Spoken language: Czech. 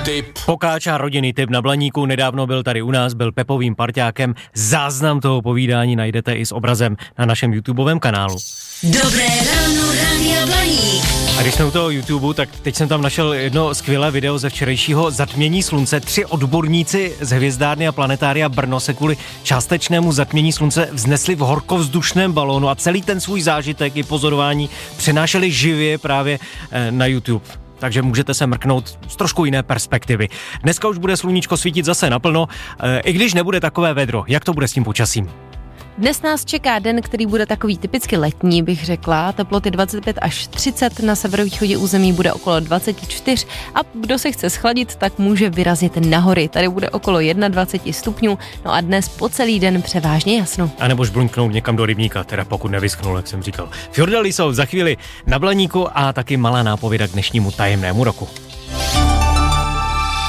tip. Pokáča rodinný tip na Blaníku, nedávno byl tady u nás, byl Pepovým parťákem. Záznam toho povídání najdete i s obrazem na našem YouTubeovém kanálu. Dobré ráno, Rádia Blaník. A když jsme u toho YouTube, tak teď jsem tam našel jedno skvělé video ze včerejšího zatmění slunce. 3 odborníci z hvězdárny a planetária Brno se kvůli částečnému zatmění slunce vznesli v horkovzdušném balónu a celý ten svůj zážitek i pozorování přenášeli živě právě na YouTube. Takže můžete se mrknout z trošku jiné perspektivy. Dneska už bude sluníčko svítit zase naplno, i když nebude takové vedro. Jak to bude s tím počasím? Dnes nás čeká den, který bude takový typicky letní, bych řekla. Teploty 25 až 30, na severovýchodě území bude okolo 24 a kdo se chce schladit, tak může vyrazit na hory. Tady bude okolo 21 stupňů, no a dnes po celý den převážně jasno. A nebo žbluňknout někam do rybníka, teda pokud nevyschnul, jak jsem říkal. Fjordaly jsou za chvíli na Blaníku a taky malá nápověda k dnešnímu tajemnému roku.